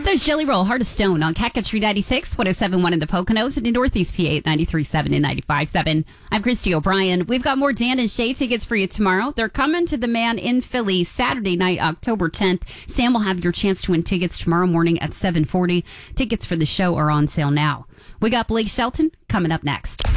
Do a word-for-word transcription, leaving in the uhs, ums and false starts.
Those Jelly Roll, Heart of Stone on Cat Country ninety-six, one oh seven point one in the Poconos, and in Northeast P A at ninety-three point seven and ninety-five point seven. I'm Christy O'Brien. We've got more Dan and Shay tickets for you tomorrow. They're coming to the Man in Philly Saturday night, October tenth. Sam will have your chance to win tickets tomorrow morning at seven forty. Tickets for the show are on sale now. We got Blake Shelton coming up next.